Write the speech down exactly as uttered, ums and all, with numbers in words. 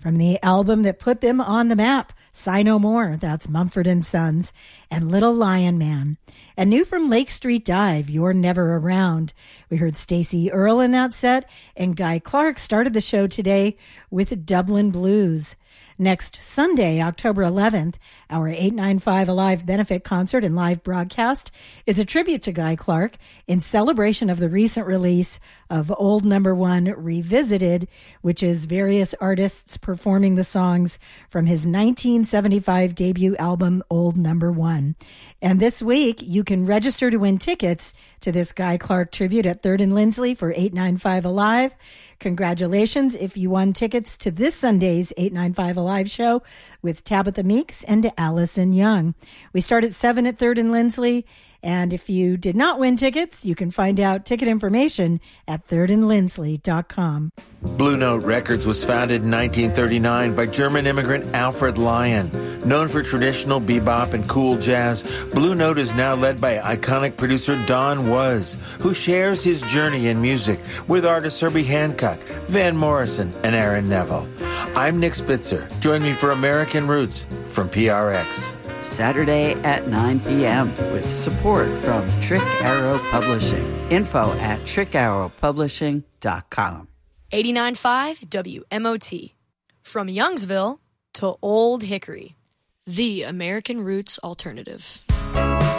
from the album that put them on the map, Sigh No More, that's Mumford and Sons, and Little Lion Man. And new from Lake Street Dive, You're Never Around. We heard Stacey Earle in that set, and Guy Clark started the show today with Dublin Blues. Next Sunday, October eleventh, our eight ninety-five Alive benefit concert and live broadcast is a tribute to Guy Clark in celebration of the recent release of Old Number One Revisited, which is various artists performing the songs from his nineteen seventy-five debut album, Old Number One. And this week, you can register to win tickets to this Guy Clark tribute at third and Lindsley for eight ninety-five Alive. Congratulations if you won tickets to this Sunday's eight ninety-five Alive show with Tabitha Meeks and Allison Young. We start at seven at third and Lindsley, and if you did not win tickets, you can find out ticket information at third and lindsley dot com. Blue Note Records was founded in nineteen thirty-nine by German immigrant Alfred Lion. Known for traditional bebop and cool jazz, Blue Note is now led by iconic producer Don Was, who shares his journey in music with artists Herbie Hancock, Van Morrison, and Aaron Neville. I'm Nick Spitzer. Join me for American Roots from P R X. Saturday at nine p.m. with support from Trick Arrow Publishing. Info at trick arrow publishing dot com. eighty-nine point five W M O T. From Youngsville to Old Hickory. The American Roots Alternative.